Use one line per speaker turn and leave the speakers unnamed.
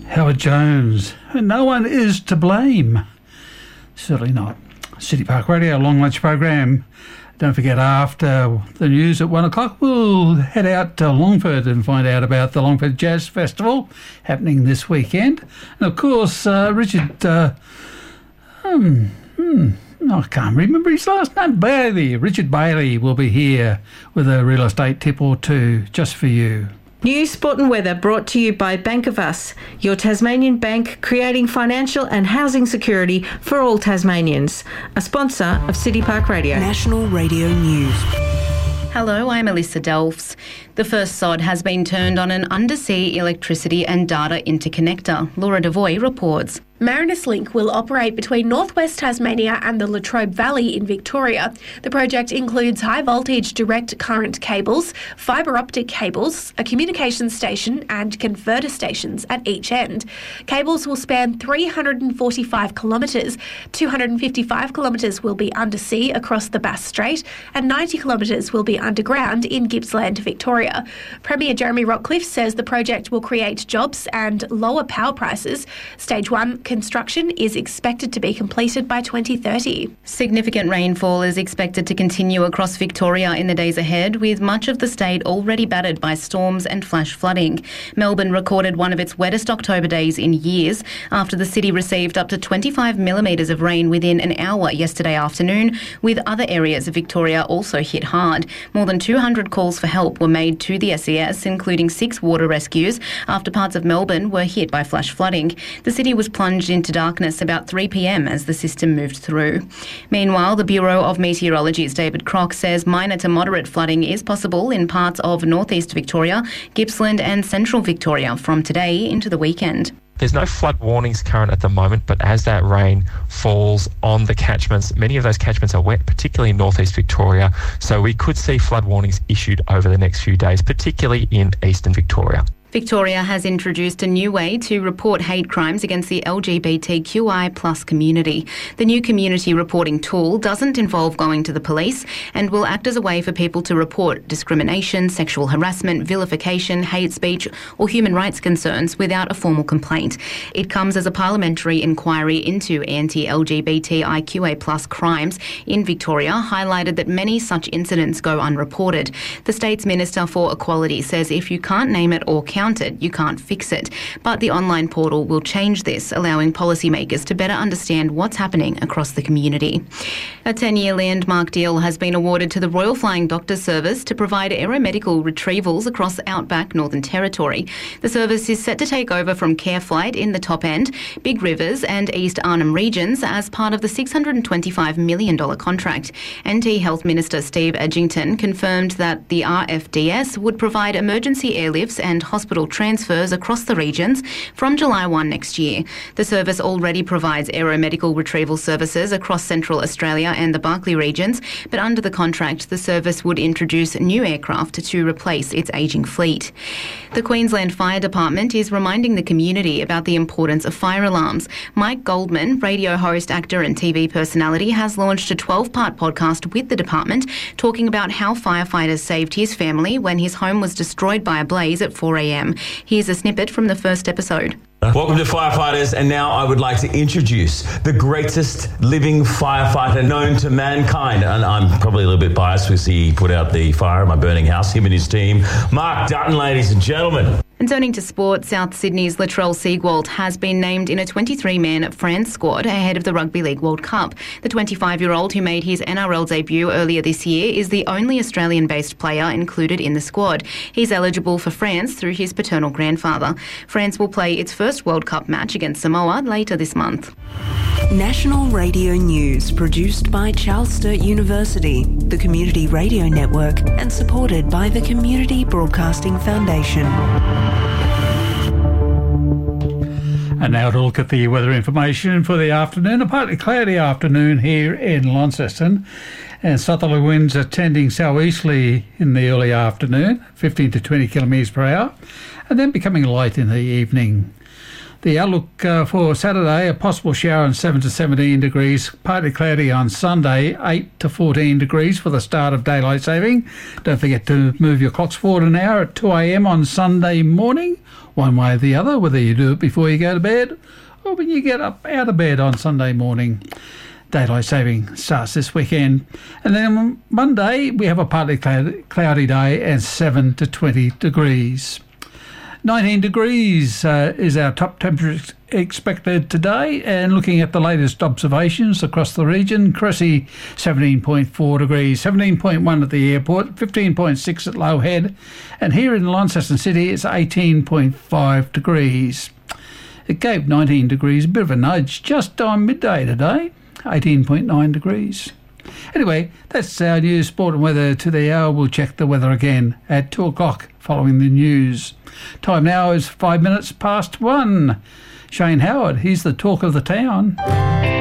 Howard Jones. No one is to blame. Certainly not. City Park Radio, long lunch program. Don't forget, after the news at 1 o'clock, we'll head out to Longford and find out about the Longford Jazz Festival happening this weekend. And of course, Richard, I can't remember his last name, Bailey. Richard Bailey will be here with a real estate tip or two just for you.
News, sport and weather brought to you by Bank of Us, your Tasmanian bank creating financial and housing security for all Tasmanians. A sponsor of City Park Radio.
National Radio News.
Hello, I'm Alyssa Delphs. The first sod has been turned on an undersea electricity and data interconnector. Laura Devoy reports.
Marinus Link will operate between northwest Tasmania and the Latrobe Valley in Victoria. The project includes high-voltage direct current cables, fibre optic cables, a communications station and converter stations at each end. Cables will span 345 kilometres. 255 kilometres will be undersea across the Bass Strait and 90 kilometres will be underground in Gippsland, Victoria. Premier Jeremy Rockcliffe says the project will create jobs and lower power prices. Stage 1 construction is expected to be completed by 2030.
Significant rainfall is expected to continue across Victoria in the days ahead, with much of the state already battered by storms and flash flooding. Melbourne recorded one of its wettest October days in years after the city received up to 25 millimetres of rain within an hour yesterday afternoon, with other areas of Victoria also hit hard. More than 200 calls for help were made to the SES, including 6 water rescues, after parts of Melbourne were hit by flash flooding. The city was plunged into darkness about 3 p.m. as the system moved through. Meanwhile, the Bureau of Meteorology's David Crock says minor to moderate flooding is possible in parts of northeast Victoria, Gippsland and central Victoria from today into the weekend.
There's no flood warnings current at the moment, but as that rain falls on the catchments, many of those catchments are wet, particularly in northeast Victoria, so we could see flood warnings issued over the next few days, particularly in eastern Victoria.
Victoria has introduced a new way to report hate crimes against the LGBTQI+ community. The new community reporting tool doesn't involve going to the police and will act as a way for people to report discrimination, sexual harassment, vilification, hate speech or human rights concerns without a formal complaint. It comes as a parliamentary inquiry into anti-LGBTIQA+ crimes in Victoria highlighted that many such incidents go unreported. The state's Minister for Equality says if you can't name it or count it, you can't fix it. But the online portal will change this, allowing policymakers to better understand what's happening across the community. A 10-year landmark deal has been awarded to the Royal Flying Doctor Service to provide aeromedical retrievals across outback Northern Territory. The service is set to take over from CareFlight in the Top End, Big Rivers and East Arnhem regions as part of the $625 million contract. NT Health Minister Steve Edgington confirmed that the RFDS would provide emergency airlifts and hospital transfers across the regions from July 1 next year. The service already provides aeromedical retrieval services across Central Australia and the Barkly regions, but under the contract, the service would introduce new aircraft to replace its ageing fleet. The Queensland Fire Department is reminding the community about the importance of fire alarms. Mike Goldman, radio host, actor and TV personality, has launched a 12-part podcast with the department talking about how firefighters saved his family when his home was destroyed by a blaze at 4 a.m. Here's a snippet from the first episode.
Welcome to Firefighters, and now I would like to introduce the greatest living firefighter known to mankind. And I'm probably a little bit biased because he put out the fire in my burning house, him and his team. Mark Dutton, ladies and gentlemen.
And turning to sport, South Sydney's Latrell Siegwald has been named in a 23-man France squad ahead of the Rugby League World Cup. The 25-year-old who made his NRL debut earlier this year is the only Australian-based player included in the squad. He's eligible for France through his paternal grandfather. France will play its first World Cup match against Samoa later this month.
National Radio News, produced by Charles Sturt University, the Community Radio Network, and supported by the Community Broadcasting Foundation.
And now to look at the weather information for the afternoon. A partly cloudy afternoon here in Launceston, and southerly winds are tending southeasterly in the early afternoon, 15 to 20 kilometres per hour. and then becoming light in the evening. The outlook for Saturday, a possible shower on 7 to 17 degrees, partly cloudy on Sunday, 8 to 14 degrees for the start of daylight saving. Don't forget to move your clocks forward an hour at 2 a.m. on Sunday morning, one way or the other, whether you do it before you go to bed or when you get up out of bed on Sunday morning. Daylight saving starts this weekend. And then on Monday, we have a partly cloudy day and 7 to 20 degrees. 19 degrees is our top temperature expected today, and looking at the latest observations across the region, Cressy 17.4 degrees, 17.1 at the airport, 15.6 at Low Head, and here in Launceston City it's 18.5 degrees. It gave 19 degrees a bit of a nudge just on midday today, 18.9 degrees. Anyway, that's our news, sport and weather to the hour. We'll check the weather again at 2 o'clock following the news. Time now is 5 minutes past 1. Shane Howard, he's the talk of the town.